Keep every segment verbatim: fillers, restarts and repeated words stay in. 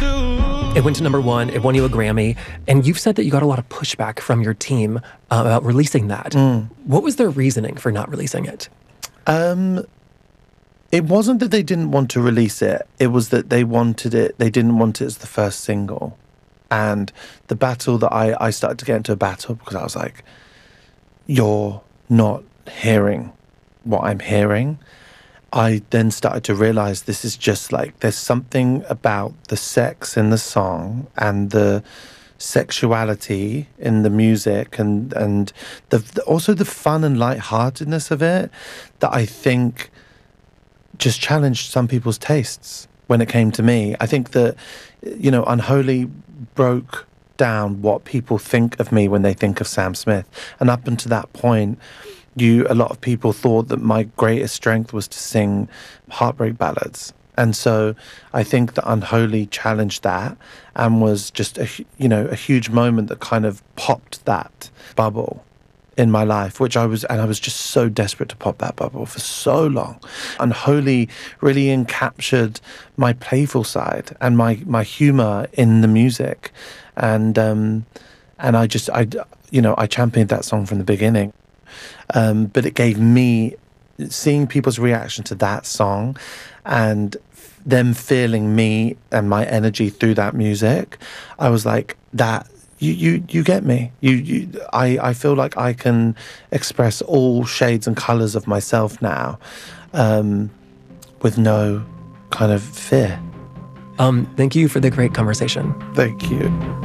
It went to number one. It won you a Grammy. And you've said that you got a lot of pushback from your team uh, about releasing that. Mm. What was their reasoning for not releasing it? Um, it wasn't that they didn't want to release it. It was that they wanted it. They didn't want it as the first single. And the battle that I, I started to get into a battle because I was like, you're not hearing what I'm hearing. I then started to realize this is just like, there's something about the sex in the song and the sexuality in the music and, and the, the also the fun and lightheartedness of it that I think just challenged some people's tastes when it came to me. I think that, you know, Unholy broke down what people think of me when they think of Sam Smith. And up until that point, you a lot of people thought that my greatest strength was to sing heartbreak ballads. And so I think that Unholy challenged that and was just a, you know, a huge moment that kind of popped that bubble in my life, which I was, and I was just so desperate to pop that bubble for so long. Unholy really encaptured my playful side and my, my humor in the music. And, um, and I just, I, you know, I championed that song from the beginning. Um, but it gave me, seeing people's reaction to that song and them feeling me and my energy through that music, I was like, that, you you, you get me. You, you I, I feel like I can express all shades and colours of myself now um, with no kind of fear. Um, thank you for the great conversation. Thank you.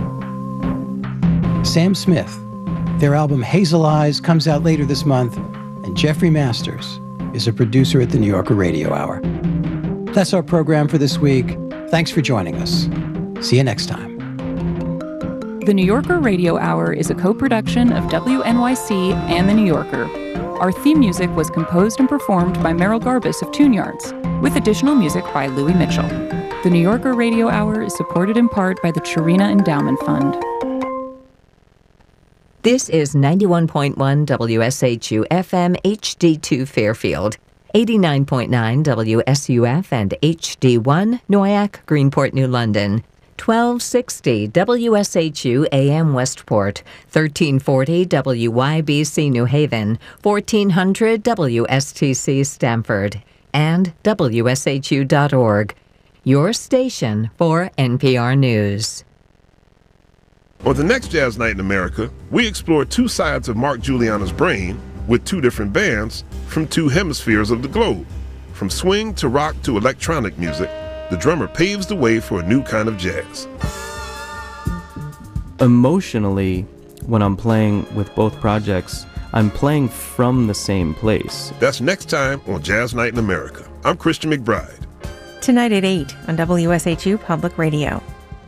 Sam Smith. Their album Hazel Eyes comes out later this month, and Jeffrey Masters is a producer at the New Yorker Radio Hour. That's our program for this week. Thanks for joining us. See you next time. The New Yorker Radio Hour is a co-production of W N Y C and The New Yorker. Our theme music was composed and performed by Merrill Garbus of Tune Yards, with additional music by Louis Mitchell. The New Yorker Radio Hour is supported in part by the Chirina Endowment Fund. This is ninety-one point one W S H U F M H D two Fairfield, eighty-nine point nine W S U F and H D one Noyac, Greenport, New London, twelve sixty W S H U A M Westport, thirteen forty W Y B C New Haven, fourteen hundred W S T C Stamford, and W S H U dot org. Your station for N P R News. On the next Jazz Night in America, we explore two sides of Mark Juliana's brain with two different bands from two hemispheres of the globe. From swing to rock to electronic music, the drummer paves the way for a new kind of jazz. Emotionally, when I'm playing with both projects, I'm playing from the same place. That's next time on Jazz Night in America. I'm Christian McBride. Tonight at eight on W S H U Public Radio.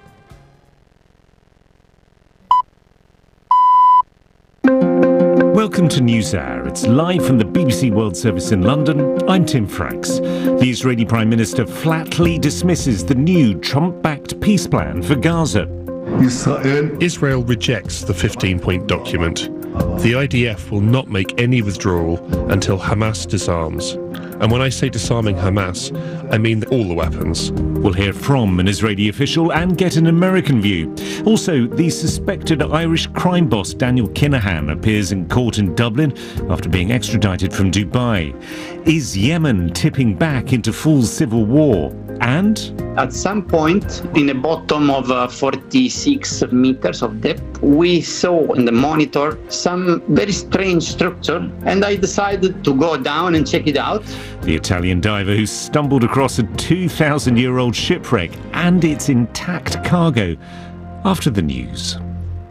Welcome to NewsHour. It's live from the B B C World Service in London. I'm Tim Franks. The Israeli Prime Minister flatly dismisses the new Trump-backed peace plan for Gaza. Israel rejects the fifteen-point document. The I D F will not make any withdrawal until Hamas disarms. And when I say disarming Hamas, I mean all the weapons. We'll hear from an Israeli official and get an American view. Also, the suspected Irish crime boss Daniel Kinahan appears in court in Dublin after being extradited from Dubai. Is Yemen tipping back into full civil war? And at some point, in the bottom of uh, forty-six meters of depth, we saw in the monitor some very strange structure, and I decided to go down and check it out. The Italian diver who stumbled across a two thousand year old shipwreck and its intact cargo. After the news.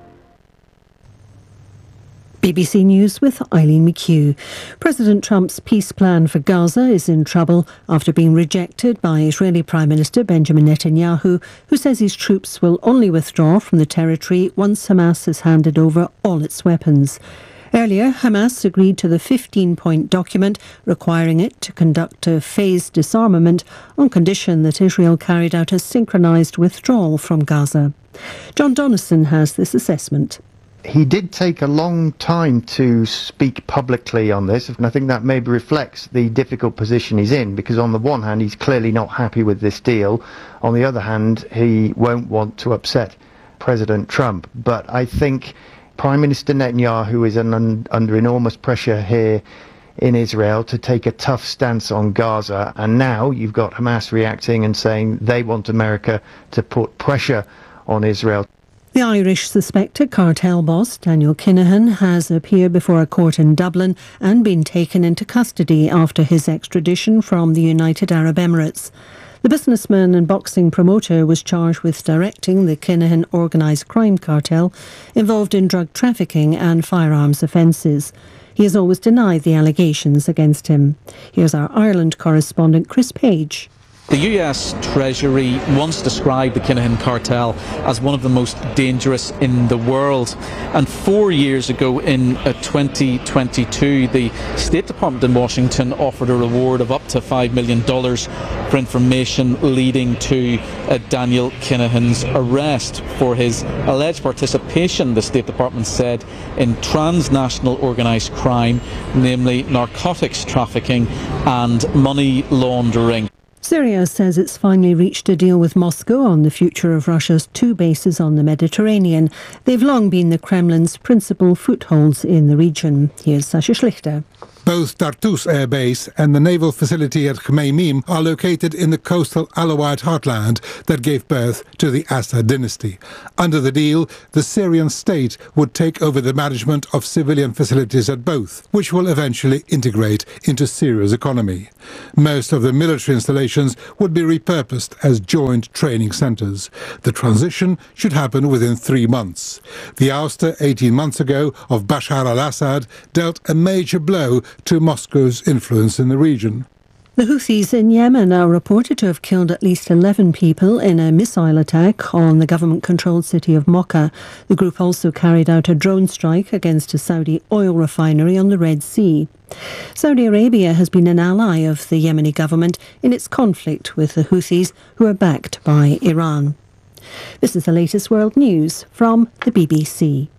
B B C News with Eileen McHugh. President Trump's peace plan for Gaza is in trouble after being rejected by Israeli Prime Minister Benjamin Netanyahu, who says his troops will only withdraw from the territory once Hamas has handed over all its weapons. Earlier, Hamas agreed to the fifteen-point document requiring it to conduct a phased disarmament on condition that Israel carried out a synchronised withdrawal from Gaza. John Donison has this assessment. He did take a long time to speak publicly on this, and I think that maybe reflects the difficult position he's in, because on the one hand, he's clearly not happy with this deal. On the other hand, he won't want to upset President Trump. But I think Prime Minister Netanyahu is an, un, under enormous pressure here in Israel to take a tough stance on Gaza, and now you've got Hamas reacting and saying they want America to put pressure on Israel. The Irish suspected cartel boss, Daniel Kinahan, has appeared before a court in Dublin and been taken into custody after his extradition from the United Arab Emirates. The businessman and boxing promoter was charged with directing the Kinahan organised crime cartel involved in drug trafficking and firearms offences. He has always denied the allegations against him. Here's our Ireland correspondent Chris Page. The U S Treasury once described the Kinahan cartel as one of the most dangerous in the world. And four years ago, in uh, twenty twenty-two, the State Department in Washington offered a reward of up to five million dollars for information leading to uh, Daniel Kinahan's arrest for his alleged participation, the State Department said, in transnational organised crime, namely narcotics trafficking and money laundering. Syria says it's finally reached a deal with Moscow on the future of Russia's two bases on the Mediterranean. They've long been the Kremlin's principal footholds in the region. Here's Sasha Schlichter. Both Tartus Air Base and the naval facility at Khmeimim are located in the coastal Alawite heartland that gave birth to the Assad dynasty. Under the deal, the Syrian state would take over the management of civilian facilities at both, which will eventually integrate into Syria's economy. Most of the military installations would be repurposed as joint training centres. The transition should happen within three months. The ouster eighteen months ago of Bashar al-Assad dealt a major blow to Moscow's influence in the region. The Houthis in Yemen are reported to have killed at least eleven people in a missile attack on the government-controlled city of Mocha. The group also carried out a drone strike against a Saudi oil refinery on the Red Sea. Saudi Arabia has been an ally of the Yemeni government in its conflict with the Houthis, who are backed by Iran. This is the latest world news from the B B C.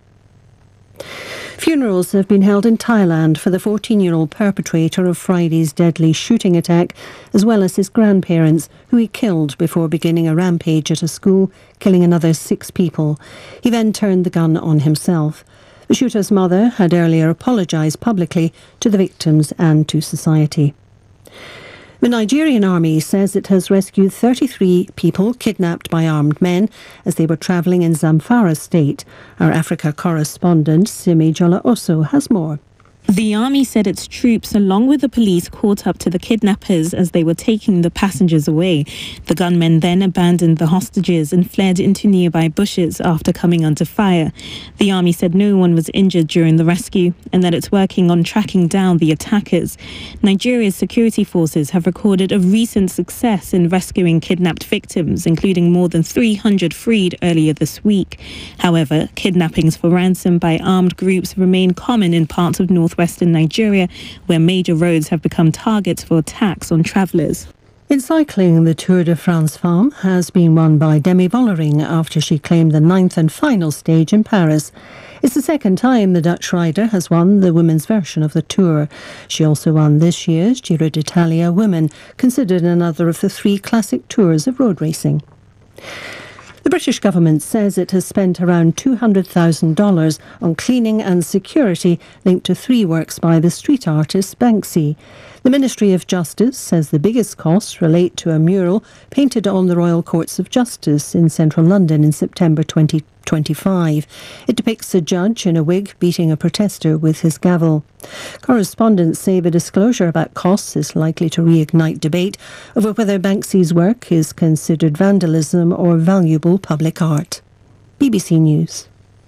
Funerals have been held in Thailand for the fourteen-year-old perpetrator of Friday's deadly shooting attack, as well as his grandparents, who he killed before beginning a rampage at a school, killing another six people. He then turned the gun on himself. The shooter's mother had earlier apologised publicly to the victims and to society. The Nigerian army says it has rescued thirty-three people kidnapped by armed men as they were travelling in Zamfara state. Our Africa correspondent, Simi Jola Oso, has more. The army said its troops, along with the police, caught up to the kidnappers as they were taking the passengers away. The gunmen then abandoned the hostages and fled into nearby bushes after coming under fire. The army said no one was injured during the rescue and that it's working on tracking down the attackers. Nigeria's security forces have recorded a recent success in rescuing kidnapped victims, including more than three hundred freed earlier this week. However, kidnappings for ransom by armed groups remain common in parts of northwestern Nigeria, where major roads have become targets for attacks on travellers. In cycling, the Tour de France Femme has been won by Demi Vollering after she claimed the ninth and final stage in Paris. It's the second time the Dutch rider has won the women's version of the Tour. She also won this year's Giro d'Italia Women, considered another of the three classic tours of road racing. The British government says it has spent around two hundred thousand dollars on cleaning and security linked to three works by the street artist Banksy. The Ministry of Justice says the biggest costs relate to a mural painted on the Royal Courts of Justice in central London in September twenty twenty-five. It depicts a judge in a wig beating a protester with his gavel. Correspondents say the disclosure about costs is likely to reignite debate over whether Banksy's work is considered vandalism or valuable public art. B B C News.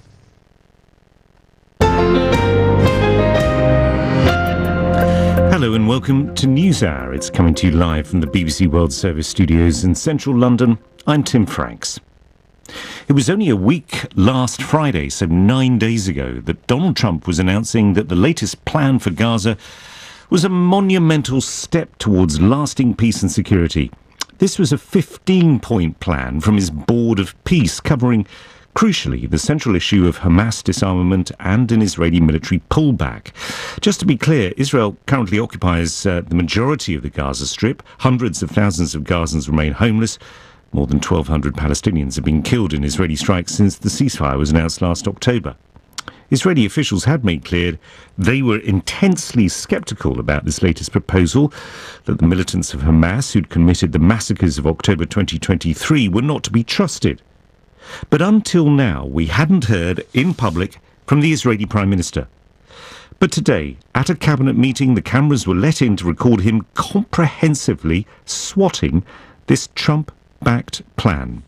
Hello and welcome to NewsHour. It's coming to you live from the B B C World Service studios in central London. I'm Tim Franks. It was only a week last Friday, so nine days ago, that Donald Trump was announcing that the latest plan for Gaza was a monumental step towards lasting peace and security. This was a fifteen-point plan from his Board of Peace, covering Crucially, the central issue of Hamas disarmament and an Israeli military pullback. Just to be clear, Israel currently occupies uh, the majority of the Gaza Strip. Hundreds of thousands of Gazans remain homeless. More than twelve hundred Palestinians have been killed in Israeli strikes since the ceasefire was announced last October. Israeli officials had made clear they were intensely sceptical about this latest proposal, that the militants of Hamas who'd committed the massacres of October twenty twenty-three were not to be trusted. But until now, we hadn't heard in public from the Israeli Prime Minister. But today, at a cabinet meeting, the cameras were let in to record him comprehensively swatting this Trump-backed plan.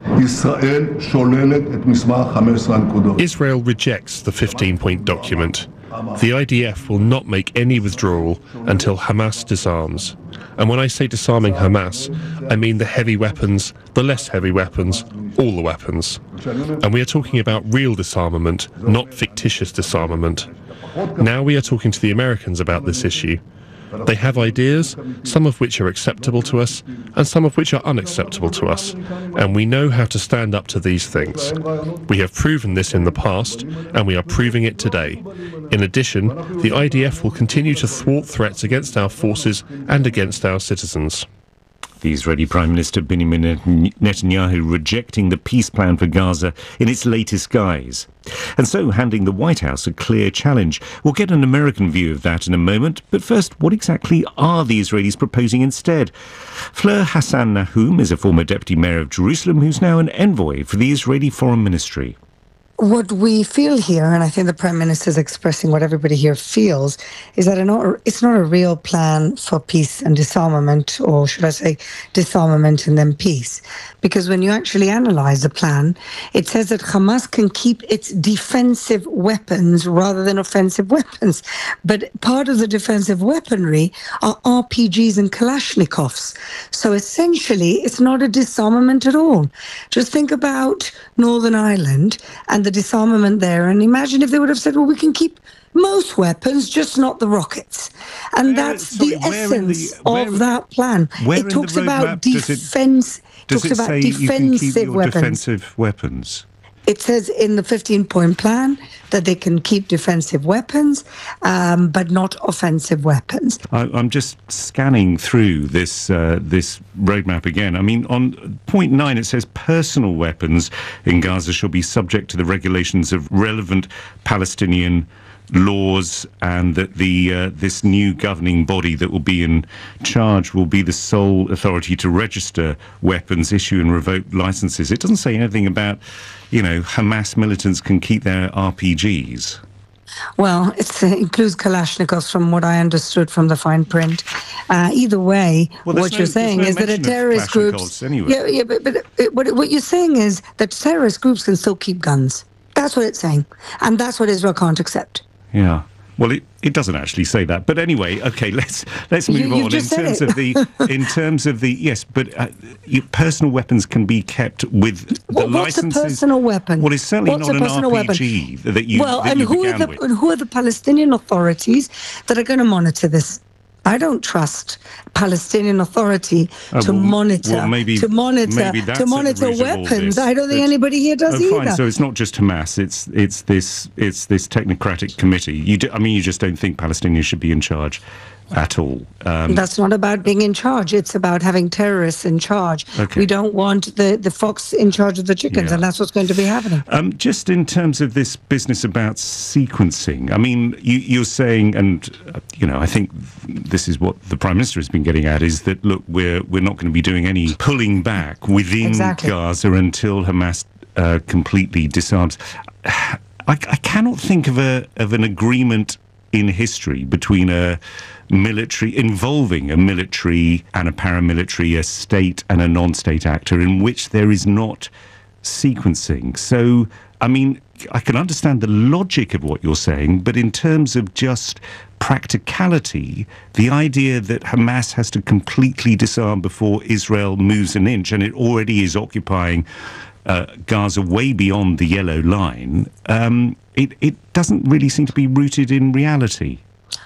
Israel rejects the fifteen-point document. The I D F will not make any withdrawal until Hamas disarms. And when I say disarming Hamas, I mean the heavy weapons, the less heavy weapons, all the weapons. And we are talking about real disarmament, not fictitious disarmament. Now we are talking to the Americans about this issue. They have ideas, some of which are acceptable to us, and some of which are unacceptable to us. And we know how to stand up to these things. We have proven this in the past, and we are proving it today. In addition, the I D F will continue to thwart threats against our forces and against our citizens. The Israeli Prime Minister Benjamin Netanyahu rejecting the peace plan for Gaza in its latest guise, and so handing the White House a clear challenge. We'll get an American view of that in a moment, but first, what exactly are the Israelis proposing instead? Fleur Hassan Nahum is a former deputy mayor of Jerusalem who's now an envoy for the Israeli Foreign Ministry. What we feel here, and I think the Prime Minister is expressing what everybody here feels, is that it's not a real plan for peace and disarmament, or should I say disarmament and then peace. Because when you actually analyze the plan, it says that Hamas can keep its defensive weapons rather than offensive weapons. But part of the defensive weaponry are R P Gs and Kalashnikovs. So essentially, it's not a disarmament at all. Just think about Northern Ireland and the disarmament there, and imagine if they would have said, well, we can keep most weapons, just not the rockets. And where, that's sorry, the essence the, where, of that plan. It talks about defense. Does it, does it say you can keep your weapons. defensive weapons? It says in the fifteen-point plan that they can keep defensive weapons, um, but not offensive weapons. I, I'm just scanning through this uh, this roadmap again. I mean, on point nine, it says personal weapons in Gaza shall be subject to the regulations of relevant Palestinian laws, and that the uh, this new governing body that will be in charge will be the sole authority to register weapons, issue and revoke licenses. It doesn't say anything about, you know, Hamas militants can keep their R P Gs. Well, it includes Kalashnikovs from what I understood from the fine print. Uh, either way, well, what no, you're saying no is that a terrorist group... Anyway. Yeah, yeah, but, but it, what, what you're saying is that terrorist groups can still keep guns. That's what it's saying. And that's what Israel can't accept. Yeah. Well, it, it doesn't actually say that, but anyway, okay. Let's let's move you, on in terms it. of the in terms of the yes, but uh, your personal weapons can be kept with the well, what's licenses. What's a personal weapon? Well, it's certainly what's not an R P G weapon? that you. Well, that and you who are the with. and who are the Palestinian authorities that are going to monitor this? I don't trust Palestinian Authority oh, to well, monitor well, maybe, to monitor maybe that's to monitor weapons. I don't think but, anybody here does oh, either. Fine. So it's not just Hamas. It's it's this it's this technocratic committee. You do, I mean, you just don't think Palestinians should be in charge at all. Um, That's not about being in charge. It's about having terrorists in charge. Okay. We don't want the, the fox in charge of the chickens, yeah. and that's what's going to be happening. Um, just in terms of this business about sequencing, I mean, you, you're saying, and, uh, you know, I think this is what the Prime Minister has been getting at, is that, look, we're, we're not going to be doing any pulling back within exactly. Gaza until Hamas uh, completely disarms. I, I cannot think of a of an agreement in history between a military, involving a military and a paramilitary, a state and a non-state actor, in which there is not sequencing. So, I mean, I can understand the logic of what you're saying, but in terms of just practicality, the idea that Hamas has to completely disarm before Israel moves an inch, and it already is occupying uh, Gaza way beyond the yellow line, um, it, it doesn't really seem to be rooted in reality.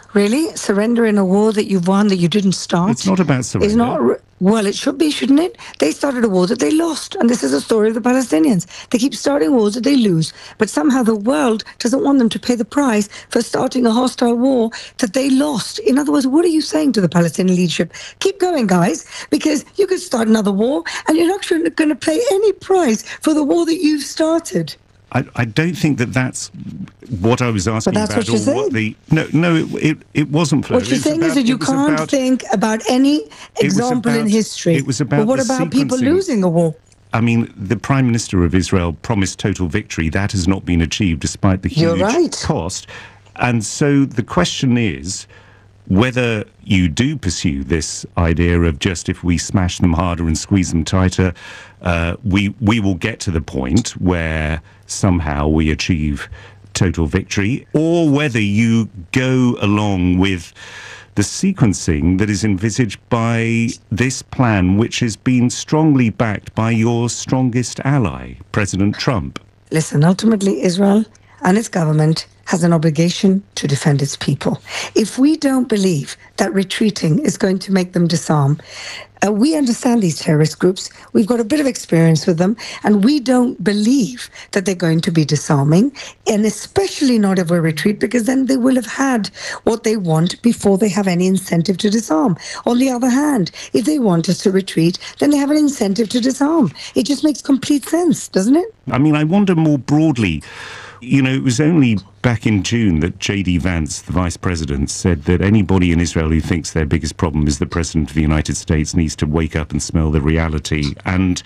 Really? Surrender in a war that you've won, that you didn't start? It's not about surrender. Is not, well, it should be, shouldn't it? They started a war that they lost, and this is the story of the Palestinians. They keep starting wars that they lose, but somehow the world doesn't want them to pay the price for starting a hostile war that they lost. In other words, what are you saying to the Palestinian leadership? Keep going, guys, because you could start another war, and you're not going to pay any price for the war that you've started. I, I don't think that that's what I was asking But that's about. what you're or what saying. the no, no, it it, it wasn't. Flo. What you're It's saying about- is that you it was can't about- think about any example in about- history. it was about But what the about people sequencing. losing a war? I mean, the Prime Minister of Israel promised total victory. That has not been achieved despite the You're huge right. cost. And so the question is whether you do pursue this idea of just if we smash them harder and squeeze them tighter, uh, we, we will get to the point where somehow we achieve total victory, or whether you go along with the sequencing that is envisaged by this plan, which has been strongly backed by your strongest ally, President Trump. Listen, ultimately, Israel and its government has an obligation to defend its people. If we don't believe that retreating is going to make them disarm, uh, we understand these terrorist groups. We've got a bit of experience with them, and we don't believe that they're going to be disarming, and especially not if we retreat, because then they will have had what they want before they have any incentive to disarm. On the other hand, if they want us to retreat, then they have an incentive to disarm. It just makes complete sense, doesn't it? I mean, I wonder more broadly, you know, it was only back in June that J D Vance, the vice president, said that anybody in Israel who thinks their biggest problem is the president of the United States needs to wake up and smell the reality. And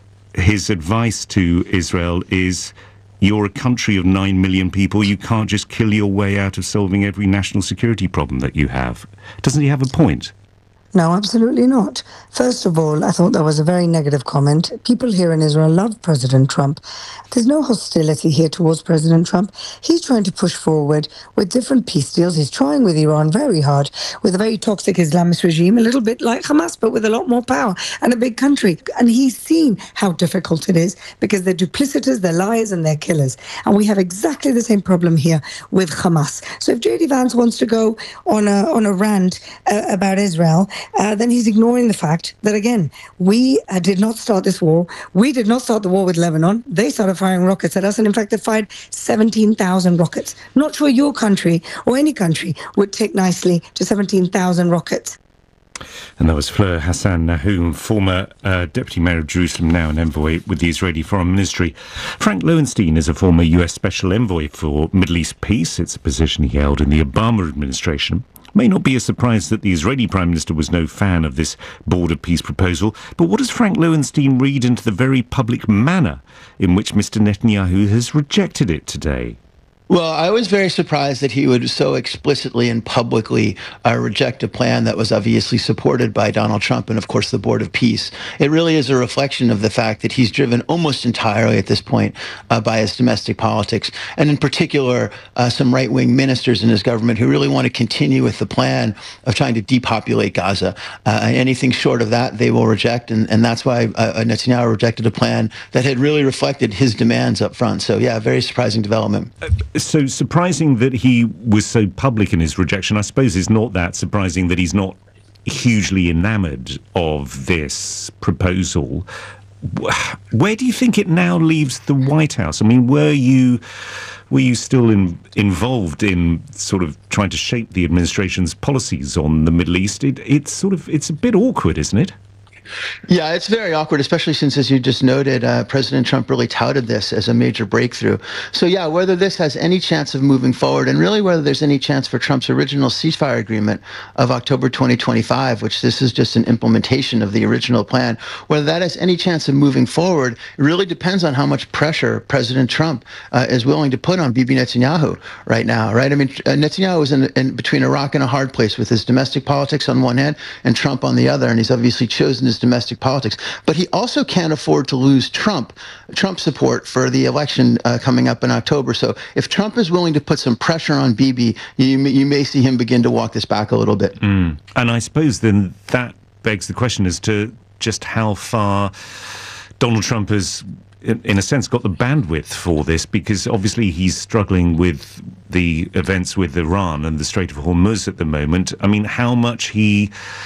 his advice to Israel is, you're a country of nine million people. You can't just kill your way out of solving every national security problem that you have. Doesn't he have a point? No, absolutely not. First of all, I thought that was a very negative comment. People here in Israel love President Trump. There's no hostility here towards President Trump. He's trying to push forward with different peace deals. He's trying with Iran very hard, with a very toxic Islamist regime, a little bit like Hamas, but with a lot more power and a big country. And he's seen how difficult it is because they're duplicitous, they're liars, and they're killers. And we have exactly the same problem here with Hamas. So if J D Vance wants to go on a, on a rant uh, about Israel, Uh, then he's ignoring the fact that, again, we uh, did not start this war. We did not start the war with Lebanon. They started firing rockets at us, and in fact, they fired seventeen thousand rockets. Not sure your country or any country would take nicely to seventeen thousand rockets. And that was Fleur Hassan Nahum, former uh, Deputy Mayor of Jerusalem, now an envoy with the Israeli Foreign Ministry. Frank Lowenstein is a former U S Special Envoy for Middle East Peace. It's a position he held in the Obama administration. May not be a surprise that the Israeli Prime Minister was no fan of this border peace proposal, but what does Frank Lowenstein read into the very public manner in which Mister Netanyahu has rejected it today? Well, I was very surprised that he would so explicitly and publicly uh, reject a plan that was obviously supported by Donald Trump and, of course, the Board of Peace. It really is a reflection of the fact that he's driven almost entirely at this point uh, by his domestic politics, and in particular, uh, some right-wing ministers in his government who really want to continue with the plan of trying to depopulate Gaza. Uh, anything short of that, they will reject, and, and that's why uh, Netanyahu rejected a plan that had really reflected his demands up front. So, yeah, very surprising development. Uh, So surprising that he was so public in his rejection. I suppose it's not that surprising that he's not hugely enamoured of this proposal. Where do you think it now leaves the White House? I mean, were you were you still in, involved in sort of trying to shape the administration's policies on the Middle East? It, it's sort of it's a bit awkward, isn't it? Yeah, it's very awkward, especially since, as you just noted, uh, President Trump really touted this as a major breakthrough. So, yeah, whether this has any chance of moving forward, and really whether there's any chance for Trump's original ceasefire agreement of October twenty twenty-five, which this is just an implementation of the original plan, whether that has any chance of moving forward, it really depends on how much pressure President Trump uh, is willing to put on Bibi Netanyahu right now, right? I mean, uh, Netanyahu is in, in between a rock and a hard place with his domestic politics on one hand and Trump on the other, and he's obviously chosen his domestic politics. But he also can't afford to lose Trump, Trump support for the election uh, coming up in October. So if Trump is willing to put some pressure on Bibi, you, you may see him begin to walk this back a little bit. Mm. And I suppose then that begs the question as to just how far Donald Trump has, in, in a sense, got the bandwidth for this, because obviously he's struggling with the events with Iran and the Strait of Hormuz at the moment. I mean, how much he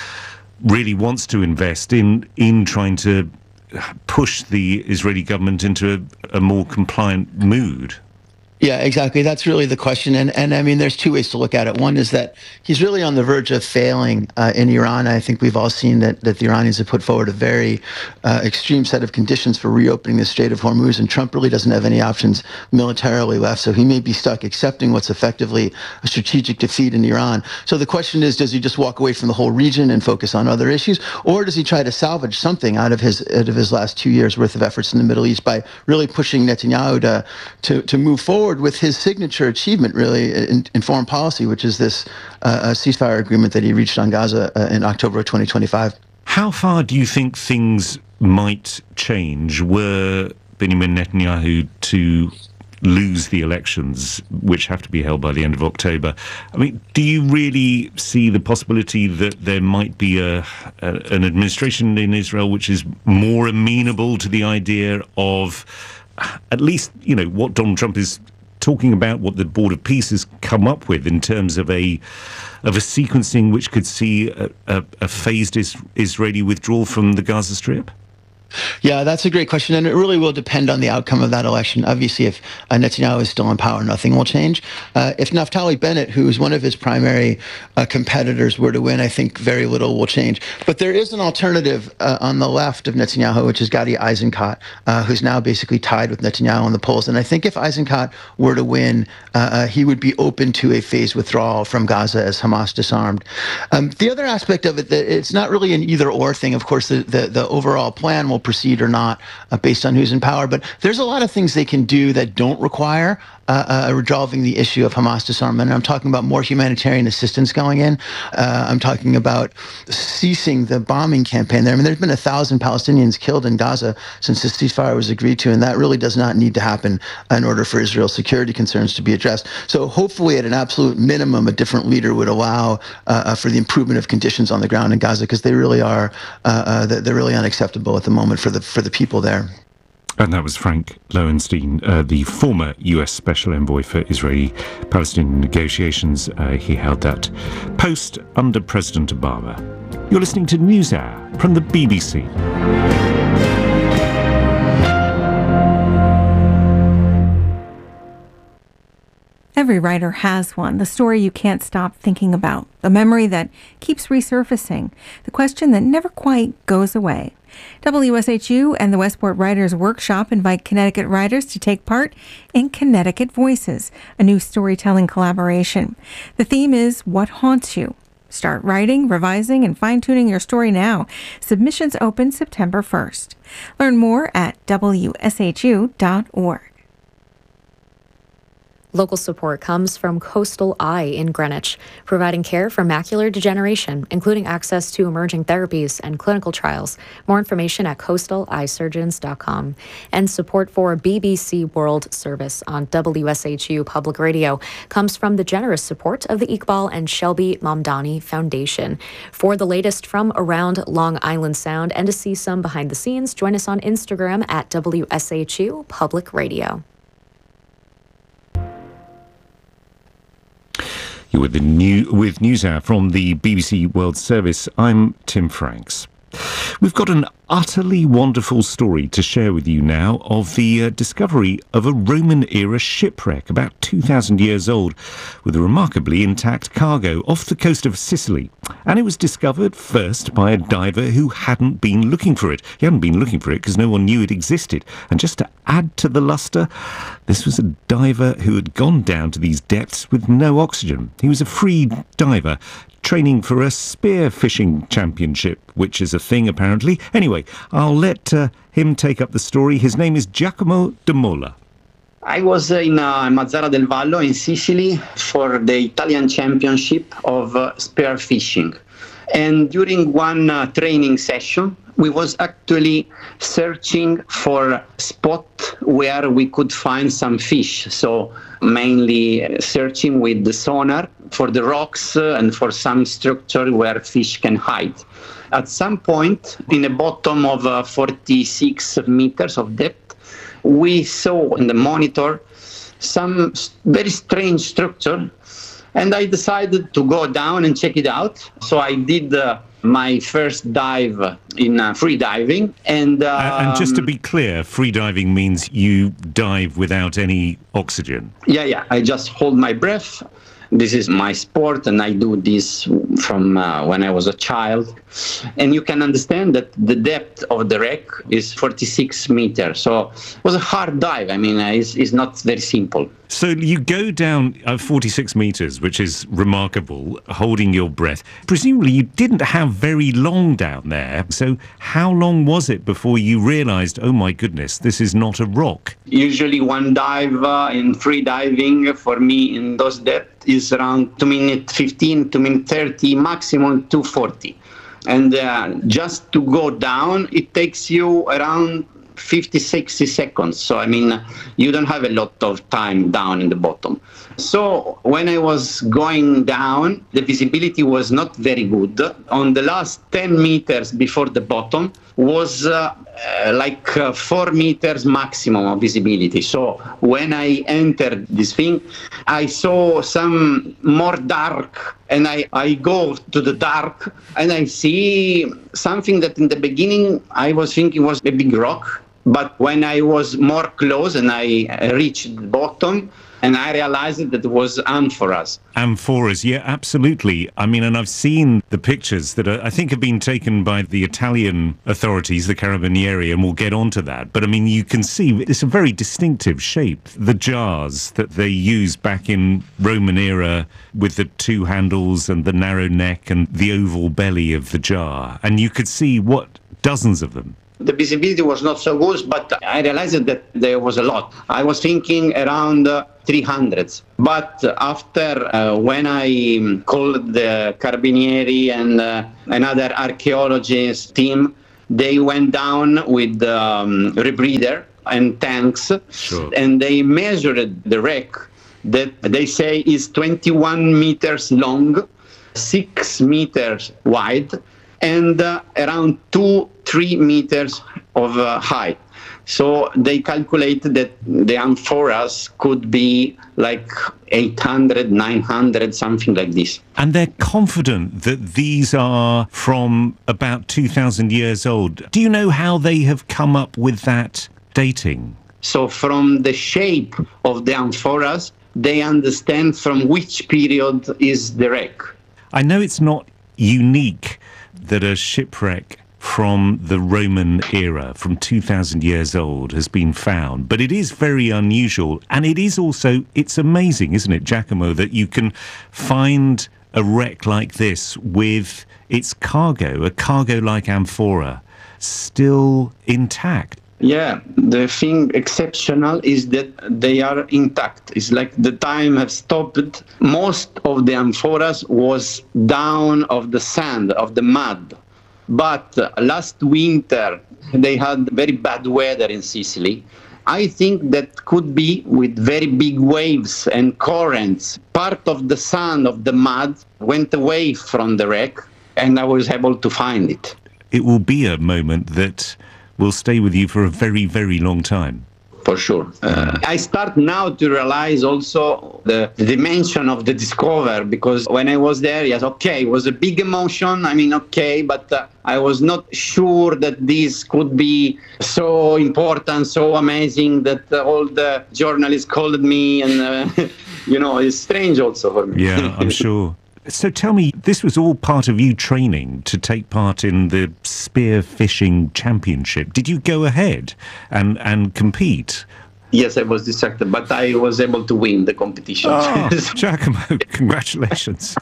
really wants to invest in in trying to push the Israeli government into a, a more compliant mood. Yeah, exactly. That's really the question. And, and I mean, there's two ways to look at it. One is that he's really on the verge of failing uh, in Iran. I think we've all seen that, that the Iranians have put forward a very uh, extreme set of conditions for reopening the Strait of Hormuz, and Trump really doesn't have any options militarily left. So he may be stuck accepting what's effectively a strategic defeat in Iran. So the question is, does he just walk away from the whole region and focus on other issues? Or does he try to salvage something out of his out of his last two years worth of efforts in the Middle East by really pushing Netanyahu to, to, to move forward with his signature achievement, really, in, in foreign policy, which is this uh, ceasefire agreement that he reached on Gaza uh, in October of twenty twenty-five. How far do you think things might change were Benjamin Netanyahu to lose the elections, which have to be held by the end of October? I mean, do you really see the possibility that there might be a, a an administration in Israel which is more amenable to the idea of at least, you know, what Donald Trump is talking about, what the Board of Peace has come up with in terms of a of a sequencing which could see a, a, a phased is, Israeli withdrawal from the Gaza Strip? Yeah, that's a great question, and it really will depend on the outcome of that election. Obviously, if uh, Netanyahu is still in power, nothing will change. Uh, if Naftali Bennett, who is one of his primary uh, competitors, were to win, I think very little will change. But there is an alternative uh, on the left of Netanyahu, which is Gadi Eisenkot, uh, who's now basically tied with Netanyahu in the polls. And I think if Eisenkot were to win, uh, uh, he would be open to a phased withdrawal from Gaza as Hamas disarmed. Um, the other aspect of it, that it's not really an either-or thing. Of course, the, the, the overall plan will proceed or not uh, based on who's in power. But there's a lot of things they can do that don't require uh, uh, resolving the issue of Hamas disarmament. I'm talking about more humanitarian assistance going in. Uh, I'm talking about ceasing the bombing campaign there. I mean, there's been a thousand Palestinians killed in Gaza since the ceasefire was agreed to, and that really does not need to happen in order for Israel's security concerns to be addressed. So hopefully, at an absolute minimum, a different leader would allow uh, for the improvement of conditions on the ground in Gaza, because they really are uh, uh, they're really unacceptable at the moment for the for the people there. And that was Frank Lowenstein, uh, the former U S Special Envoy for Israeli-Palestinian negotiations. Uh, he held that post under President Obama. You're listening to NewsHour from the B B C. Every writer has one, the story you can't stop thinking about, the memory that keeps resurfacing, the question that never quite goes away. W S H U and the Westport Writers Workshop invite Connecticut writers to take part in Connecticut Voices, a new storytelling collaboration. The theme is What Haunts You? Start writing, revising, and fine-tuning your story now. Submissions open September first. Learn more at W S H U dot org. Local support comes from Coastal Eye in Greenwich, providing care for macular degeneration, including access to emerging therapies and clinical trials. More information at coastal eye surgeons dot com. And support for B B C World Service on W S H U Public Radio comes from the generous support of the Iqbal and Shelby Mamdani Foundation. For the latest from around Long Island Sound and to see some behind the scenes, join us on Instagram at W S H U Public Radio. You're with, the new, with NewsHour from the B B C World Service. I'm Tim Franks. We've got an utterly wonderful story to share with you now of the uh, discovery of a Roman-era shipwreck about two thousand years old with a remarkably intact cargo off the coast of Sicily. And it was discovered first by a diver who hadn't been looking for it. He hadn't been looking for it because no one knew it existed. And just to add to the lustre, this was a diver who had gone down to these depths with no oxygen. He was a free diver training for a spear fishing championship, which is a thing apparently. Anyway, I'll let uh, him take up the story. His name is Giacomo De Mola. I was in uh, Mazara del Vallo in Sicily for the Italian Championship of uh, spear fishing. And during one uh, training session, we was actually searching for spot where we could find some fish. So mainly searching with the sonar for the rocks uh, and for some structure where fish can hide. At some point, in the bottom of uh, forty-six meters of depth, we saw in the monitor some very strange structure, and I decided to go down and check it out. So I did uh, my first dive in uh, free diving. And, um, uh, and just to be clear, free diving means you dive without any oxygen. Yeah, yeah. I just hold my breath. This is my sport, and I do this from uh, when I was a child. And you can understand that the depth of the wreck is forty-six meters. So it was a hard dive. I mean, it's, it's not very simple. So you go down uh, forty-six meters, which is remarkable, holding your breath. Presumably you didn't have very long down there. So how long was it before you realized, oh my goodness, this is not a rock? Usually one dive uh, in free diving for me in those depths is around two minutes fifteen, two minutes thirty, maximum two forty. And uh, just to go down, it takes you around fifty, sixty seconds. So, I mean, you don't have a lot of time down in the bottom. So when I was going down, the visibility was not very good. On the last ten meters before the bottom was uh, uh, like uh, four meters maximum of visibility. So when I entered this thing, I saw some more dark, and I, I go to the dark and I see something that in the beginning I was thinking was a big rock. But when I was more close and I reached the bottom, and I realized that it was amphoras. Amphoras, yeah, absolutely. I mean, and I've seen the pictures that are, I think have been taken by the Italian authorities, the Carabinieri, and we'll get onto that. But I mean, you can see it's a very distinctive shape. The jars that they used back in Roman era with the two handles and the narrow neck and the oval belly of the jar. And you could see, what, dozens of them. The visibility was not so good, but I realized that there was a lot. I was thinking around uh, three hundred. But after, uh, when I called the Carabinieri and uh, another archaeologist team, they went down with um, rebreather and tanks, sure. And they measured the wreck that they say is twenty-one meters long, six meters wide, and uh, around two, three meters of uh, height. So they calculated that the amphoras could be like eight hundred, nine hundred, something like this. And they're confident that these are from about two thousand years old. Do you know how they have come up with that dating? So from the shape of the amphoras, they understand from which period is the wreck. I know it's not unique that a shipwreck from the Roman era, from two thousand years old, has been found. But it is very unusual. And it is also, it's amazing, isn't it, Giacomo, that you can find a wreck like this with its cargo, a cargo-like amphora, still intact. Yeah, the thing exceptional is that they are intact. It's like the time has stopped. Most of the amphoras was down of the sand, of the mud. But uh, last winter, they had very bad weather in Sicily. I think that could be with very big waves and currents. Part of the sand, of the mud, went away from the wreck, and I was able to find it. It will be a moment that will stay with you for a very, very long time. For sure. Uh, I start now to realize also the, the dimension of the discover, because when I was there, yes, okay, it was a big emotion. I mean, okay, but uh, I was not sure that this could be so important, so amazing that uh, all the journalists called me, and, uh, you know, it's strange also for me. Yeah, I'm sure. So tell me, this was all part of you training to take part in the spear fishing championship. Did you go ahead and, and compete? Yes, I was distracted, but I was able to win the competition. Oh, Giacomo, congratulations.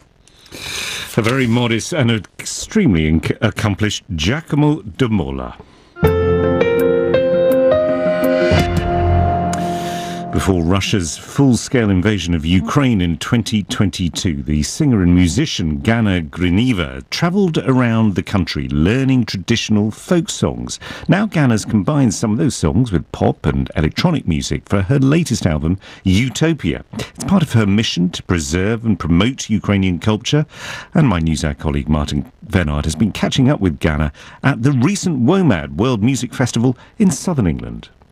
A very modest and extremely inc- accomplished Giacomo De Mola. Before Russia's full-scale invasion of Ukraine in twenty twenty-two, the singer and musician Gana Grineva travelled around the country learning traditional folk songs. Now Gana's combined some of those songs with pop and electronic music for her latest album, Utopia. It's part of her mission to preserve and promote Ukrainian culture. And my NewsHour colleague Martin Venard has been catching up with Gana at the recent WOMAD World Music Festival in southern England.